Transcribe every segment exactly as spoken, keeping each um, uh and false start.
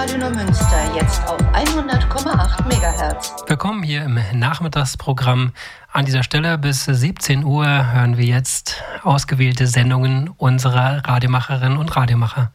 Radio Neumünster, jetzt auf hundert Komma acht Megahertz. Willkommen hier im Nachmittagsprogramm. An dieser Stelle bis siebzehn Uhr hören wir jetzt ausgewählte Sendungen unserer Radiomacherinnen und Radiomacher.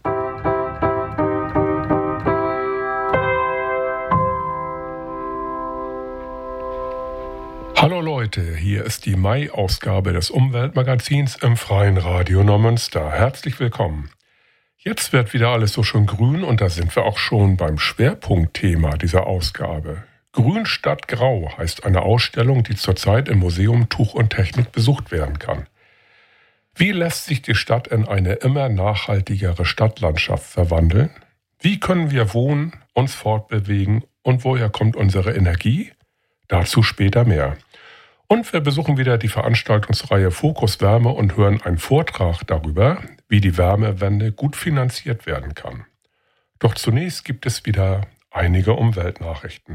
Hallo Leute, hier ist die Mai-Ausgabe des Umweltmagazins im Freien Radio Neumünster. Herzlich willkommen. Jetzt wird wieder alles so schön grün und da sind wir auch schon beim Schwerpunktthema dieser Ausgabe. Grün statt Grau heißt eine Ausstellung, die zurzeit im Museum Tuch und Technik besucht werden kann. Wie lässt sich die Stadt in eine immer nachhaltigere Stadtlandschaft verwandeln? Wie können wir wohnen, uns fortbewegen und woher kommt unsere Energie? Dazu später mehr. Und wir besuchen wieder die Veranstaltungsreihe Fokus Wärme und hören einen Vortrag darüber, wie die Wärmewende gut finanziert werden kann. Doch zunächst gibt es wieder einige Umweltnachrichten.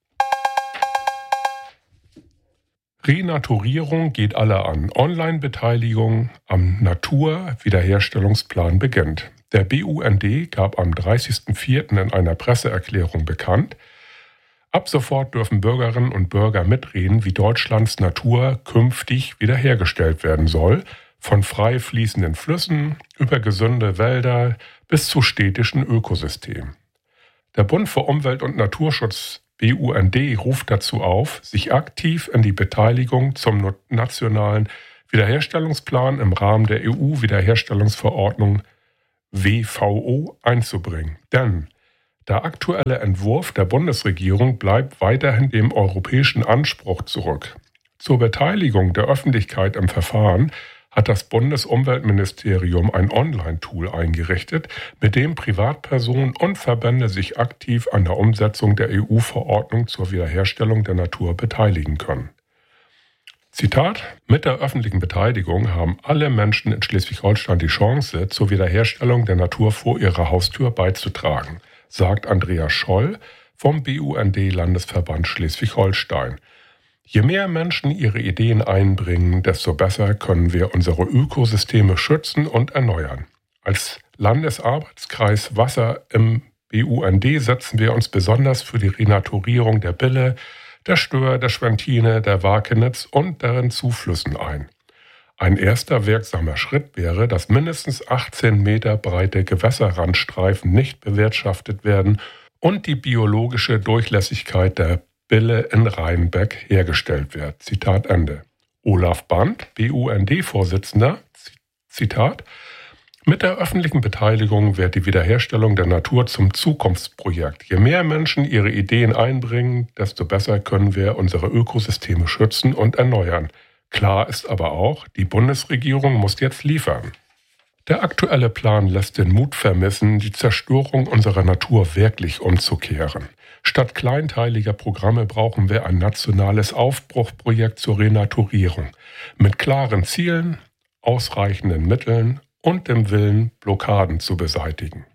Renaturierung geht alle an. Online-Beteiligung am Natur-Wiederherstellungsplan beginnt. Der B U N D gab am dreißigsten vierten in einer Presseerklärung bekannt, ab sofort dürfen Bürgerinnen und Bürger mitreden, wie Deutschlands Natur künftig wiederhergestellt werden soll, von frei fließenden Flüssen über gesunde Wälder bis zu städtischen Ökosystemen. Der Bund für Umwelt- und Naturschutz B U N D ruft dazu auf, sich aktiv in die Beteiligung zum nationalen Wiederherstellungsplan im Rahmen der E U-Wiederherstellungsverordnung W V O einzubringen. Denn der aktuelle Entwurf der Bundesregierung bleibt weiterhin dem europäischen Anspruch zurück. Zur Beteiligung der Öffentlichkeit im Verfahren hat das Bundesumweltministerium ein Online-Tool eingerichtet, mit dem Privatpersonen und Verbände sich aktiv an der Umsetzung der E U-Verordnung zur Wiederherstellung der Natur beteiligen können. Zitat: Mit der öffentlichen Beteiligung haben alle Menschen in Schleswig-Holstein die Chance, zur Wiederherstellung der Natur vor ihrer Haustür beizutragen, sagt Andreas Scholl vom B U N D-Landesverband Schleswig-Holstein. Je mehr Menschen ihre Ideen einbringen, desto besser können wir unsere Ökosysteme schützen und erneuern. Als Landesarbeitskreis Wasser im B U N D setzen wir uns besonders für die Renaturierung der Bille, der Stör, der Schwentine, der Wakenitz und deren Zuflüssen ein. Ein erster wirksamer Schritt wäre, dass mindestens achtzehn Meter breite Gewässerrandstreifen nicht bewirtschaftet werden und die biologische Durchlässigkeit der Bille in Rheinbeck hergestellt wird. Zitat Ende. Olaf Band, B U N D-Vorsitzender, Zitat: Mit der öffentlichen Beteiligung wird die Wiederherstellung der Natur zum Zukunftsprojekt. Je mehr Menschen ihre Ideen einbringen, desto besser können wir unsere Ökosysteme schützen und erneuern. Klar ist aber auch, die Bundesregierung muss jetzt liefern. Der aktuelle Plan lässt den Mut vermissen, die Zerstörung unserer Natur wirklich umzukehren. Statt kleinteiliger Programme brauchen wir ein nationales Aufbruchprojekt zur Renaturierung mit klaren Zielen, ausreichenden Mitteln und dem Willen, Blockaden zu beseitigen.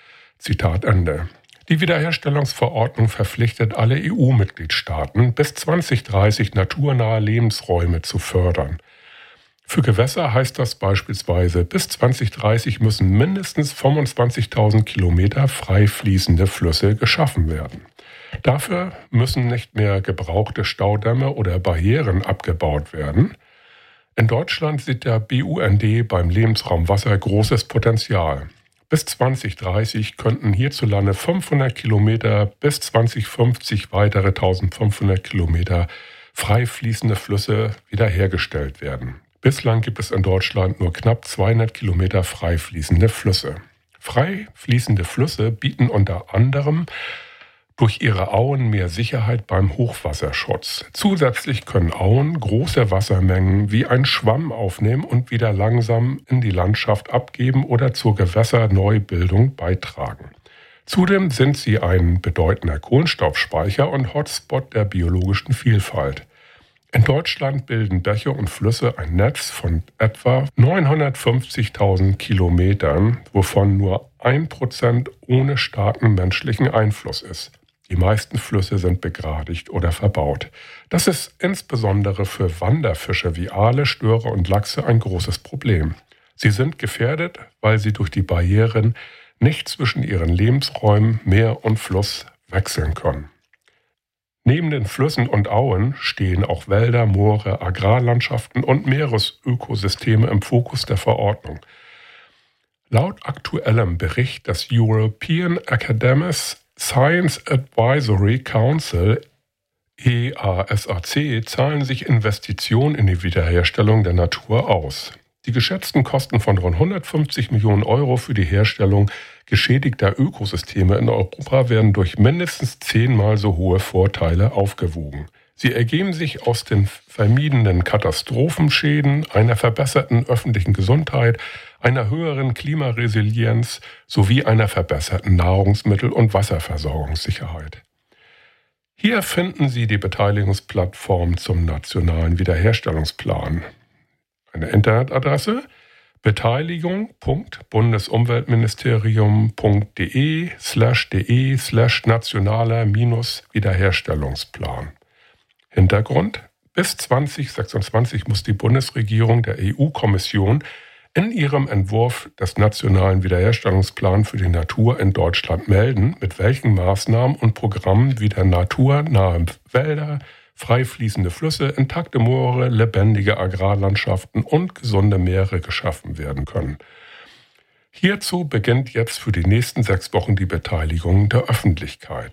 Zitat Ende. Die Wiederherstellungsverordnung verpflichtet alle E U-Mitgliedstaaten, bis zwanzig dreißig naturnahe Lebensräume zu fördern. Für Gewässer heißt das beispielsweise, bis zwanzig dreißig müssen mindestens fünfundzwanzigtausend Kilometer frei fließende Flüsse geschaffen werden. Dafür müssen nicht mehr gebrauchte Staudämme oder Barrieren abgebaut werden. In Deutschland sieht der B U N D beim Lebensraum Wasser großes Potenzial. Bis zwanzig dreißig könnten hierzulande fünfhundert Kilometer, bis zwanzig fünfzig weitere eintausendfünfhundert Kilometer frei fließende Flüsse wiederhergestellt werden. Bislang gibt es in Deutschland nur knapp zweihundert Kilometer frei fließende Flüsse. Frei fließende Flüsse bieten unter anderem durch ihre Auen mehr Sicherheit beim Hochwasserschutz. Zusätzlich können Auen große Wassermengen wie ein Schwamm aufnehmen und wieder langsam in die Landschaft abgeben oder zur Gewässerneubildung beitragen. Zudem sind sie ein bedeutender Kohlenstoffspeicher und Hotspot der biologischen Vielfalt. In Deutschland bilden Bäche und Flüsse ein Netz von etwa neunhundertfünfzigtausend Kilometern, wovon nur ein Prozent ohne starken menschlichen Einfluss ist. Die meisten Flüsse sind begradigt oder verbaut. Das ist insbesondere für Wanderfische wie Aale, Störe und Lachse ein großes Problem. Sie sind gefährdet, weil sie durch die Barrieren nicht zwischen ihren Lebensräumen Meer und Fluss wechseln können. Neben den Flüssen und Auen stehen auch Wälder, Moore, Agrarlandschaften und Meeresökosysteme im Fokus der Verordnung. Laut aktuellem Bericht des European Academic Science Advisory Council E A S A C zahlen sich Investitionen in die Wiederherstellung der Natur aus. Die geschätzten Kosten von rund hundertfünfzig Millionen Euro für die Herstellung geschädigter Ökosysteme in Europa werden durch mindestens zehnmal so hohe Vorteile aufgewogen. Sie ergeben sich aus den vermiedenen Katastrophenschäden, einer verbesserten öffentlichen Gesundheit, einer höheren Klimaresilienz sowie einer verbesserten Nahrungsmittel- und Wasserversorgungssicherheit. Hier finden Sie die Beteiligungsplattform zum Nationalen Wiederherstellungsplan. Eine Internetadresse: beteiligung punkt bundesumweltministerium punkt de slash de slash nationaler minus Wiederherstellungsplan. Hintergrund: Bis zwanzig sechsundzwanzig muss die Bundesregierung der E U-Kommission in ihrem Entwurf des Nationalen Wiederherstellungsplans für die Natur in Deutschland melden, mit welchen Maßnahmen und Programmen wieder naturnahe Wälder, frei fließende Flüsse, intakte Moore, lebendige Agrarlandschaften und gesunde Meere geschaffen werden können. Hierzu beginnt jetzt für die nächsten sechs Wochen die Beteiligung der Öffentlichkeit.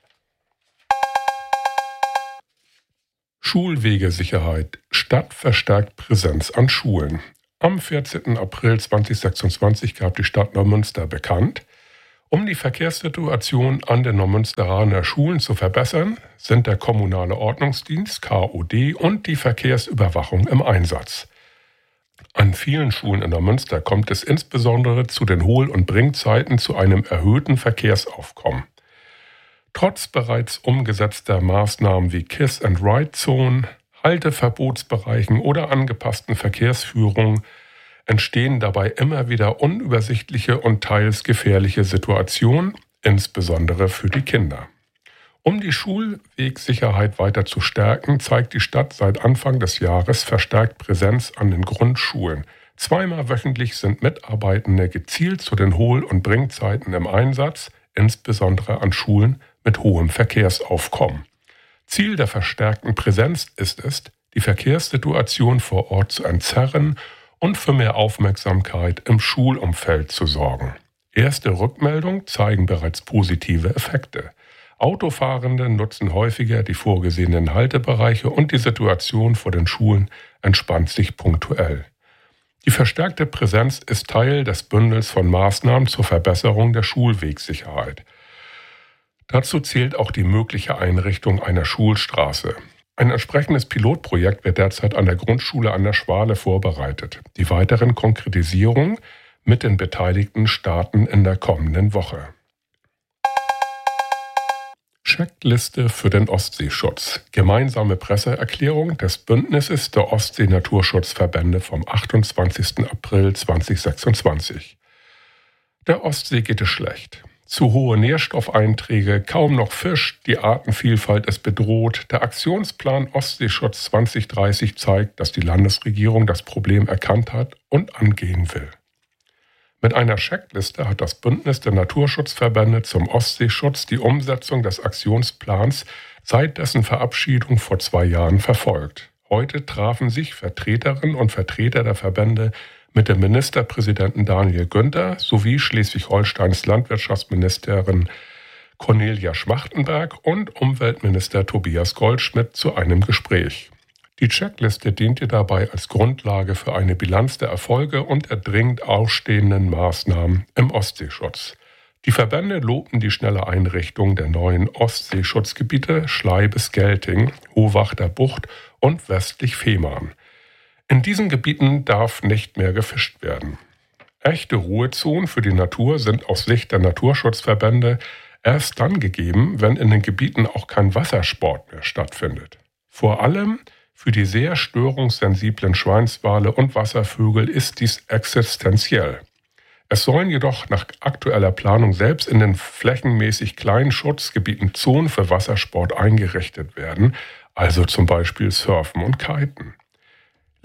Schulwegesicherheit. Stadt verstärkt Präsenz an Schulen. Am vierzehnten April zweitausendsechsundzwanzig gab die Stadt Neumünster bekannt, um die Verkehrssituation an den Neumünsteraner Schulen zu verbessern, sind der kommunale Ordnungsdienst K O D und die Verkehrsüberwachung im Einsatz. An vielen Schulen in Neumünster kommt es insbesondere zu den Hohl- und Bringzeiten zu einem erhöhten Verkehrsaufkommen. Trotz bereits umgesetzter Maßnahmen wie Kiss-and-Ride-Zonen, Halteverbotsbereichen oder angepassten Verkehrsführungen entstehen dabei immer wieder unübersichtliche und teils gefährliche Situationen, insbesondere für die Kinder. Um die Schulwegsicherheit weiter zu stärken, zeigt die Stadt seit Anfang des Jahres verstärkt Präsenz an den Grundschulen. Zweimal wöchentlich sind Mitarbeitende gezielt zu den Hohl- und Bringzeiten im Einsatz, insbesondere an Schulen mit hohem Verkehrsaufkommen. Ziel der verstärkten Präsenz ist es, die Verkehrssituation vor Ort zu entzerren und für mehr Aufmerksamkeit im Schulumfeld zu sorgen. Erste Rückmeldungen zeigen bereits positive Effekte. Autofahrende nutzen häufiger die vorgesehenen Haltebereiche und die Situation vor den Schulen entspannt sich punktuell. Die verstärkte Präsenz ist Teil des Bündels von Maßnahmen zur Verbesserung der Schulwegsicherheit. Dazu zählt auch die mögliche Einrichtung einer Schulstraße. Ein entsprechendes Pilotprojekt wird derzeit an der Grundschule an der Schwale vorbereitet. Die weiteren Konkretisierungen mit den Beteiligten starten in der kommenden Woche. Checkliste für den Ostseeschutz. Gemeinsame Presseerklärung des Bündnisses der Ostsee-Naturschutzverbände vom achtundzwanzigsten April zweitausendsechsundzwanzig. Der Ostsee geht es schlecht. Zu hohe Nährstoffeinträge, kaum noch Fisch, die Artenvielfalt ist bedroht. Der Aktionsplan Ostseeschutz zwanzig dreißig zeigt, dass die Landesregierung das Problem erkannt hat und angehen will. Mit einer Checkliste hat das Bündnis der Naturschutzverbände zum Ostseeschutz die Umsetzung des Aktionsplans seit dessen Verabschiedung vor zwei Jahren verfolgt. Heute trafen sich Vertreterinnen und Vertreter der Verbände mit dem Ministerpräsidenten Daniel Günther sowie Schleswig-Holsteins Landwirtschaftsministerin Cornelia Schmachtenberg und Umweltminister Tobias Goldschmidt zu einem Gespräch. Die Checkliste diente dabei als Grundlage für eine Bilanz der Erfolge und der dringend ausstehenden Maßnahmen im Ostseeschutz. Die Verbände lobten die schnelle Einrichtung der neuen Ostseeschutzgebiete Schlei bis Gelting, Hohwachter Bucht und westlich Fehmarn. In diesen Gebieten darf nicht mehr gefischt werden. Echte Ruhezonen für die Natur sind aus Sicht der Naturschutzverbände erst dann gegeben, wenn in den Gebieten auch kein Wassersport mehr stattfindet. Vor allem für die sehr störungssensiblen Schweinswale und Wasservögel ist dies existenziell. Es sollen jedoch nach aktueller Planung selbst in den flächenmäßig kleinen Schutzgebieten Zonen für Wassersport eingerichtet werden, also zum Beispiel Surfen und Kiten.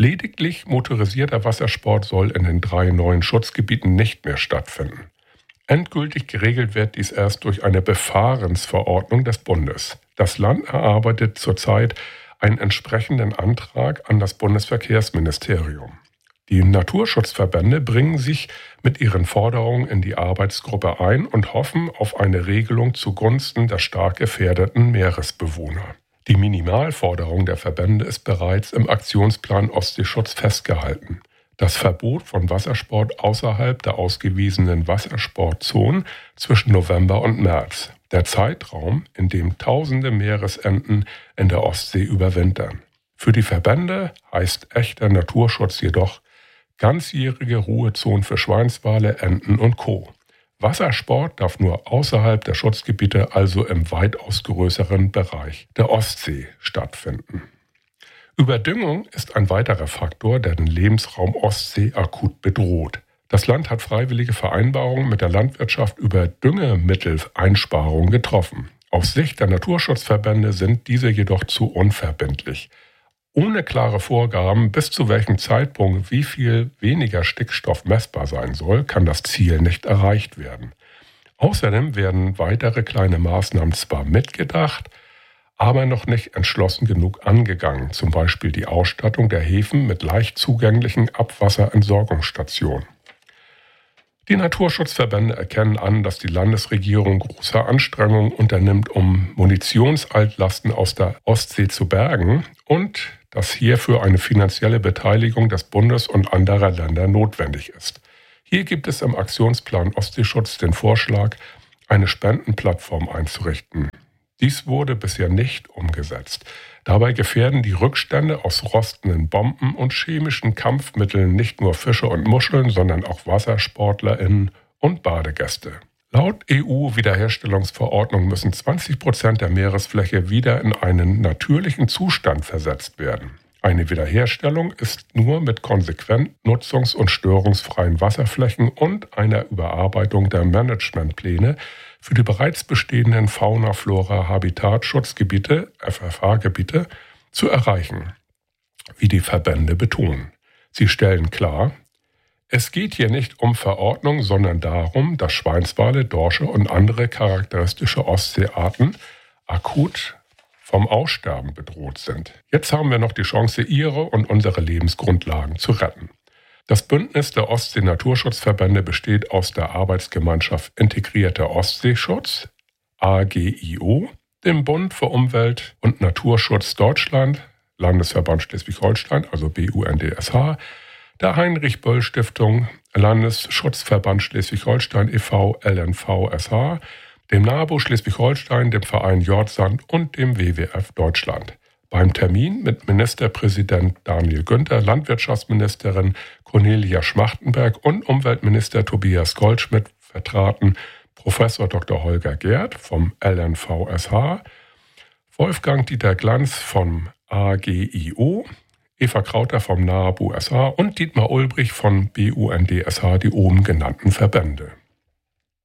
Lediglich motorisierter Wassersport soll in den drei neuen Schutzgebieten nicht mehr stattfinden. Endgültig geregelt wird dies erst durch eine Befahrensverordnung des Bundes. Das Land erarbeitet zurzeit einen entsprechenden Antrag an das Bundesverkehrsministerium. Die Naturschutzverbände bringen sich mit ihren Forderungen in die Arbeitsgruppe ein und hoffen auf eine Regelung zugunsten der stark gefährdeten Meeresbewohner. Die Minimalforderung der Verbände ist bereits im Aktionsplan Ostseeschutz festgehalten. Das Verbot von Wassersport außerhalb der ausgewiesenen Wassersportzonen zwischen November und März. Der Zeitraum, in dem tausende Meeresenten in der Ostsee überwintern. Für die Verbände heißt echter Naturschutz jedoch ganzjährige Ruhezonen für Schweinswale, Enten und Co. Wassersport darf nur außerhalb der Schutzgebiete, also im weitaus größeren Bereich der Ostsee, stattfinden. Überdüngung ist ein weiterer Faktor, der den Lebensraum Ostsee akut bedroht. Das Land hat freiwillige Vereinbarungen mit der Landwirtschaft über Düngemitteleinsparungen getroffen. Aus Sicht der Naturschutzverbände sind diese jedoch zu unverbindlich. Ohne klare Vorgaben, bis zu welchem Zeitpunkt wie viel weniger Stickstoff messbar sein soll, kann das Ziel nicht erreicht werden. Außerdem werden weitere kleine Maßnahmen zwar mitgedacht, aber noch nicht entschlossen genug angegangen, zum Beispiel die Ausstattung der Häfen mit leicht zugänglichen Abwasserentsorgungsstationen. Die Naturschutzverbände erkennen an, dass die Landesregierung große Anstrengungen unternimmt, um Munitionsaltlasten aus der Ostsee zu bergen und dass hierfür eine finanzielle Beteiligung des Bundes und anderer Länder notwendig ist. Hier gibt es im Aktionsplan Ostseeschutz den Vorschlag, eine Spendenplattform einzurichten. Dies wurde bisher nicht umgesetzt. Dabei gefährden die Rückstände aus rostenden Bomben und chemischen Kampfmitteln nicht nur Fische und Muscheln, sondern auch WassersportlerInnen und Badegäste. Laut E U-Wiederherstellungsverordnung müssen zwanzig Prozent der Meeresfläche wieder in einen natürlichen Zustand versetzt werden. Eine Wiederherstellung ist nur mit konsequent nutzungs- und störungsfreien Wasserflächen und einer Überarbeitung der Managementpläne für die bereits bestehenden Fauna-Flora-Habitatschutzgebiete, F F H-Gebiete, zu erreichen, wie die Verbände betonen. Sie stellen klar, es geht hier nicht um Verordnung, sondern darum, dass Schweinswale, Dorsche und andere charakteristische Ostseearten akut vom Aussterben bedroht sind. Jetzt haben wir noch die Chance, ihre und unsere Lebensgrundlagen zu retten. Das Bündnis der Ostsee-Naturschutzverbände besteht aus der Arbeitsgemeinschaft Integrierter Ostseeschutz, A G I O, dem Bund für Umwelt und Naturschutz Deutschland, Landesverband Schleswig-Holstein, also B U N D S H, der Heinrich-Böll-Stiftung, Landesschutzverband Schleswig-Holstein e V, L N V S H, dem NABU Schleswig-Holstein, dem Verein Jordsand und dem W W F Deutschland. Beim Termin mit Ministerpräsident Daniel Günther, Landwirtschaftsministerin Cornelia Schmachtenberg und Umweltminister Tobias Goldschmidt vertraten Professor Doktor Holger Gerd vom L N V S H, Wolfgang-Dieter Glanz vom A G I O, Eva Krauter vom NABU S H und Dietmar Ulbrich von B U N D S H die oben genannten Verbände.